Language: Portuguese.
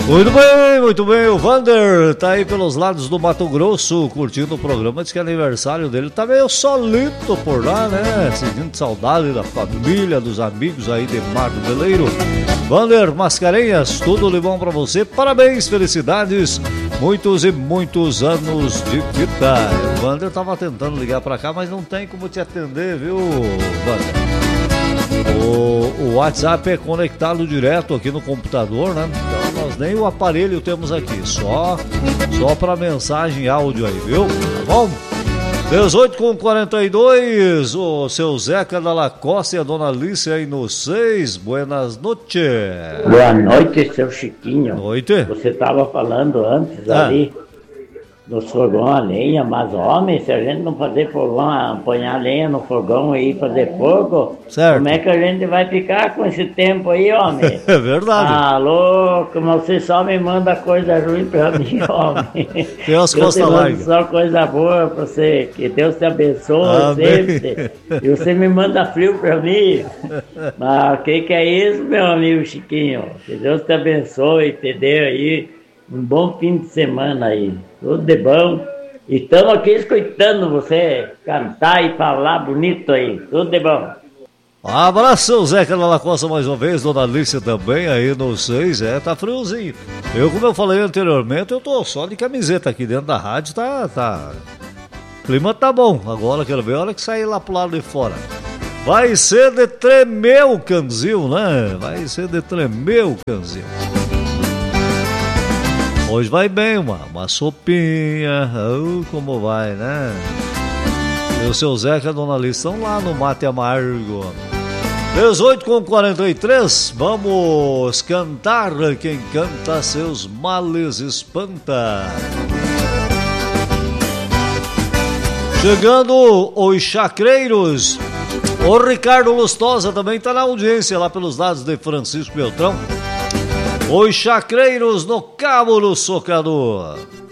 Muito bem, o Vander tá aí pelos lados do Mato Grosso, curtindo o programa, diz que é aniversário dele, tá meio solito por lá, né, sentindo saudade da família, dos amigos aí de Mar do Beleiro. Vander Mascarenhas, tudo de bom pra você, parabéns, felicidades, muitos e muitos anos de vida. O Vander tava tentando ligar pra cá, mas não tem como te atender, viu, Vander? O WhatsApp é conectado direto aqui no computador, né? Então nós nem o aparelho temos aqui, só para mensagem áudio aí, viu? Tá bom? 18h42, o seu Zeca da Lacoste e a dona Alice aí no 6. Buenas noches. Boa noite, seu Chiquinho. Noite. Você estava falando antes ali dos fogão a lenha, mas homem, se a gente não fazer fogão, apanhar lenha no fogão e ir fazer fogo, certo. Como é que a gente vai ficar com esse tempo aí, homem? É verdade. Ah, louco, mas você só me manda coisa ruim pra mim, homem. Tem umas costas largas. Só coisa boa pra você, que Deus te abençoe sempre. E você me manda frio pra mim. Mas o que é isso, meu amigo Chiquinho? Que Deus te abençoe, te dê aí um bom fim de semana aí, tudo de bom. E estamos aqui escutando você cantar e falar bonito aí, tudo de bom. Abraço, Zeca da Lacosta mais uma vez, dona Alice também aí no 6, tá friozinho. Como eu falei anteriormente, eu tô só de camiseta aqui dentro da rádio, tá. O clima tá bom, agora quero ver a hora que sair lá pro lado de fora. Vai ser de tremer o canzil, né? Vai ser de tremer o canzil. Hoje vai bem, uma sopinha, como vai, né? E o seu Zeca e a dona Alice estão lá no Mate Amargo. 18h43, vamos cantar. Quem canta seus males espanta. Chegando os chacreiros. O Ricardo Lustosa também está na audiência lá pelos lados de Francisco Beltrão. Os chacreiros no Cabo do Socador.